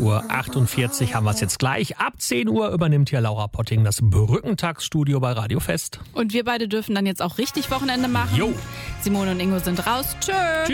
8:48 Uhr haben wir es jetzt gleich. Ab 10 Uhr übernimmt hier Laura Potting das Brückentagsstudio bei Radio Fest. Und wir beide dürfen dann jetzt auch richtig Wochenende machen. Jo. Simone und Ingo sind raus. Tschö.